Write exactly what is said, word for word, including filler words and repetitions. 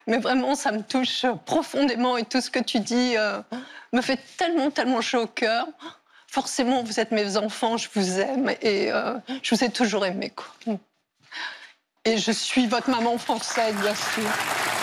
Mais vraiment, ça me touche profondément et tout ce que tu dis euh, me fait tellement, tellement chaud au cœur. Forcément, vous êtes mes enfants, je vous aime et euh, je vous ai toujours aimé, quoi. Et je suis votre maman française, bien sûr.